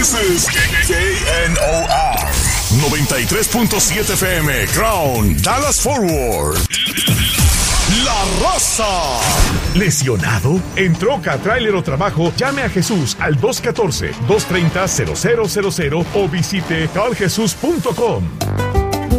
This is KNOR 93.7 FM, Crown, Dallas Fort Worth. La Raza. ¿Lesionado? ¿En troca, tráiler o trabajo? Llame a Jesús al 214-230-0000 o visite carljesus.com.